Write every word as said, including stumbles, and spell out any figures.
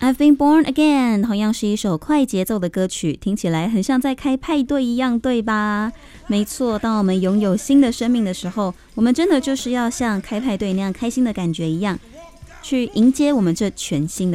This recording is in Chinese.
I've been born again 同样是一首快节奏的歌曲，听起来很像在开派对一样，对吧？没错，当我们拥有新的生命的时候，我们真的就是要像开派对那样开心的感觉一样，去迎接我们这全新的